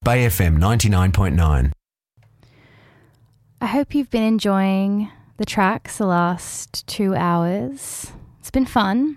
Bay FM 99.9. I hope you've been enjoying the tracks the last 2 hours. It's been fun.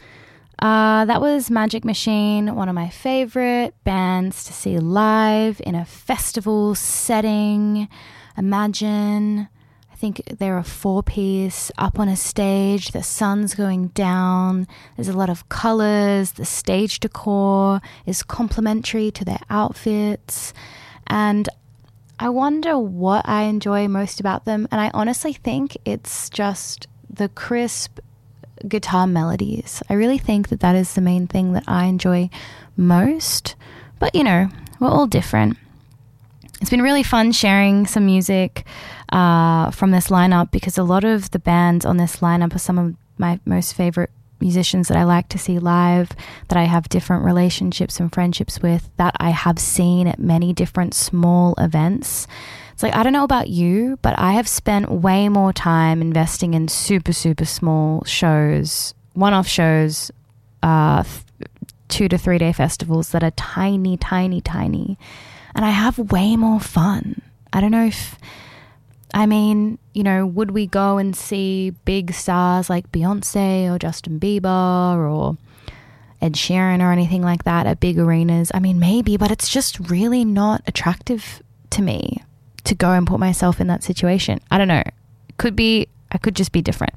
That was Magic Machine, one of my favorite bands to see live in a festival setting. Imagine, I think they're a 4-piece up on a stage, the sun's going down, there's a lot of colors, the stage decor is complementary to their outfits, and I wonder what I enjoy most about them, and I honestly think it's just the crisp guitar melodies. I really think that is the main thing that I enjoy most, but you know, we're all different. It's been really fun sharing some music from this lineup, because a lot of the bands on this lineup are some of my most favorite musicians that I like to see live, that I have different relationships and friendships with, that I have seen at many different small events. It's like, I don't know about you, but I have spent way more time investing in super, super small shows, one-off shows, 2 to 3 day festivals that are tiny, tiny, tiny. And I have way more fun. I don't know if, you know, would we go and see big stars like Beyonce or Justin Bieber or Ed Sheeran or anything like that at big arenas? I mean, maybe, but it's just really not attractive to me to go and put myself in that situation. I don't know. I could just be different.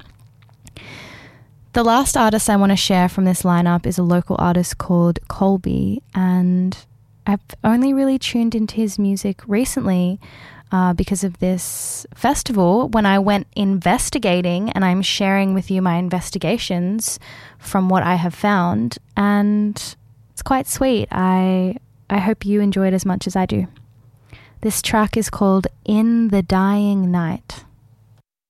The last artist I want to share from this lineup is a local artist called Colby, and I've only really tuned into his music recently because of this festival when I went investigating, and I'm sharing with you my investigations from what I have found, and it's quite sweet. I hope you enjoy it as much as I do. This track is called In the Dying Night.